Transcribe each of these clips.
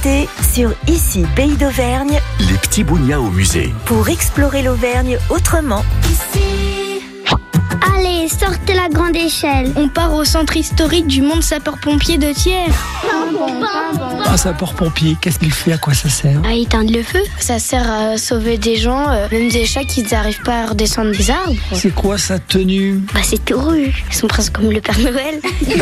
l'été, sur Ici Pays d'Auvergne, Les petits bougnats au musée. pour explorer l'Auvergne autrement. Allez, sortez la grande échelle. On part au centre historique du monde sapeur-pompier de Thiers. Un sapeur-pompier, qu'est-ce qu'il fait? À quoi ça sert? À éteindre le feu. Ça sert à sauver des gens, même des chats qui n'arrivent pas à redescendre des arbres. C'est quoi sa tenue? C'est tout rouge. Ils sont presque comme le Père Noël.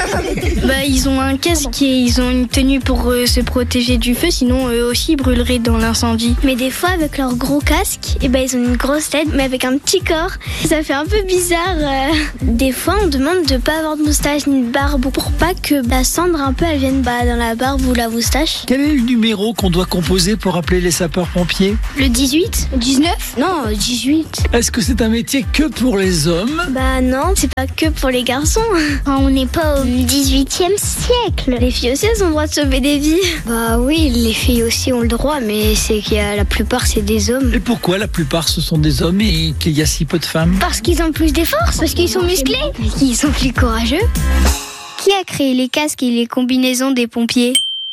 Ils ont un casque et ils ont une tenue pour se protéger du feu, sinon eux aussi ils brûleraient dans l'incendie. Mais des fois, avec leur gros casque, ils ont une grosse tête, mais avec un petit corps. Ça fait un peu bizarre. Des fois, on demande de pas avoir de moustache ni de barbe pour pas que la cendre un peu elle vienne dans la barbe ou la moustache. Quel est le numéro qu'on doit composer pour appeler les sapeurs-pompiers? Le 18 19 Non, 18. Est-ce que c'est un métier que pour les hommes? Non, c'est pas que pour les garçons. On n'est pas au 18e siècle. Les filles aussi, elles ont le droit de sauver des vies. Oui, les filles aussi ont le droit, mais c'est qu'il y a la plupart, c'est des hommes. Et pourquoi la plupart ce sont des hommes et qu'il y a si peu de femmes? Parce qu'ils ont plus de force, parce qu'ils sont musclés, qu'ils sont plus courageux. Qui a créé les casques et les combinaisons des pompiers ?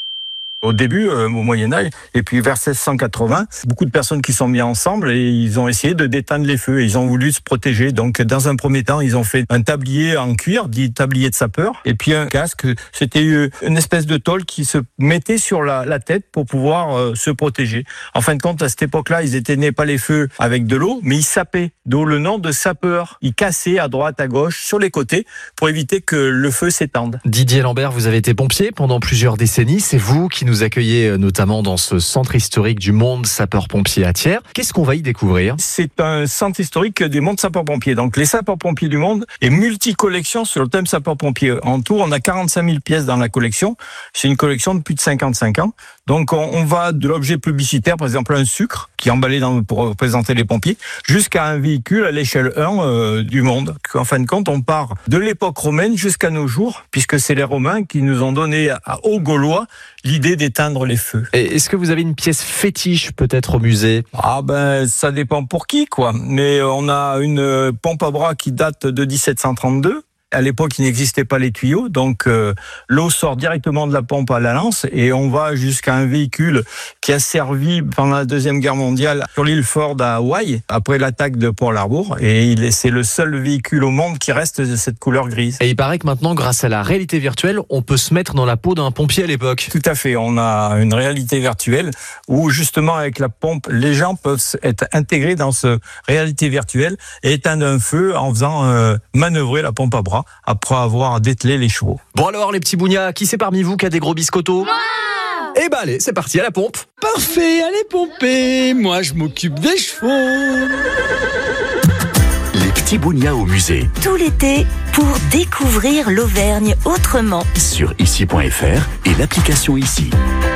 Au début, au Moyen-Âge, et puis vers 1680, beaucoup de personnes qui sont mises ensemble et ils ont essayé de déteindre les feux et ils ont voulu se protéger. Donc, dans un premier temps, ils ont fait un tablier en cuir, dit tablier de sapeur, et puis un casque. C'était une espèce de tôle qui se mettait sur la tête pour pouvoir se protéger. En fin de compte, à cette époque-là, ils éteignaient pas les feux avec de l'eau, mais ils sapaient, d'où le nom de sapeur. Ils cassaient à droite, à gauche, sur les côtés, pour éviter que le feu s'étende. Didier Lambert, vous avez été pompier pendant plusieurs décennies. C'est vous qui nous accueillez notamment dans ce centre historique du monde sapeur-pompier à Thiers. Qu'est-ce qu'on va y découvrir? C'est un centre historique du monde sapeur-pompier. Donc les sapeurs-pompiers du monde est multi-collection sur le thème sapeur-pompier. En tout, on a 45 000 pièces dans la collection. C'est une collection de plus de 55 ans. Donc on va de l'objet publicitaire, par exemple un sucre qui est emballé pour représenter les pompiers, jusqu'à un véhicule à l'échelle 1 du monde. En fin de compte, on part de l'époque romaine jusqu'à nos jours, puisque c'est les Romains qui nous ont donné aux Gaulois l'idée d'éteindre les feux. Et est-ce que vous avez une pièce fétiche peut-être au musée? Ça dépend pour qui, quoi. Mais on a une pompe à bras qui date de 1732. À l'époque, il n'existait pas les tuyaux, donc l'eau sort directement de la pompe à la lance et on va jusqu'à un véhicule qui a servi pendant la Deuxième Guerre mondiale sur l'île Ford à Hawaï, après l'attaque de Pearl Harbor, et c'est le seul véhicule au monde qui reste de cette couleur grise. Et il paraît que maintenant, grâce à la réalité virtuelle, on peut se mettre dans la peau d'un pompier à l'époque. Tout à fait, on a une réalité virtuelle où justement avec la pompe, les gens peuvent être intégrés dans cette réalité virtuelle et éteindre un feu en faisant manœuvrer la pompe à bras après avoir dételé les chevaux. Bon alors les petits bougnats, qui c'est parmi vous qui a des gros biscottos? Moi! Allez, c'est parti, à la pompe. Parfait, allez pomper. Moi, je m'occupe des chevaux. Les petits bougnats au musée. Tout l'été, pour découvrir l'Auvergne autrement. Sur ici.fr et l'application Ici.